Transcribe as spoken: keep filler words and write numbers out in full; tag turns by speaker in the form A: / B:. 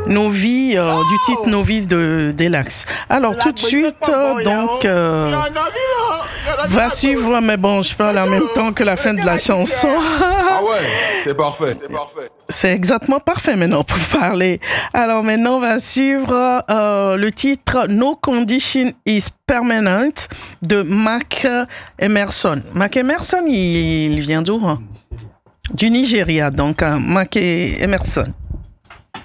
A: Nos vies, euh, du titre Nos vies de Delax. Alors tout de suite, euh, donc, euh, va suivre, mais bon, je parle en même temps que la fin de la chanson.
B: Ah ouais, c'est parfait, c'est parfait.
A: C'est exactement parfait maintenant pour parler. Alors maintenant, on va suivre euh, le titre No Condition is Permanent de Mac Emerson. Mac Emerson, il, il vient d'où? Hein? Du Nigeria, donc hein, Mac Emerson.